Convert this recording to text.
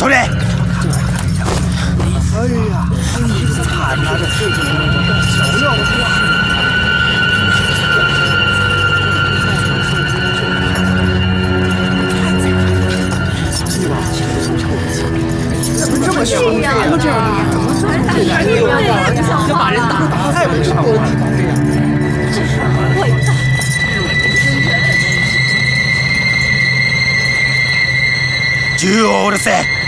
れ！哎呀，惨啊！这事情小料不啊！怎么这么凶呀？怎么这样的？怎么这样的？要把人打倒，太没上过地方这样。这是坏蛋！ 銃を下ろせ！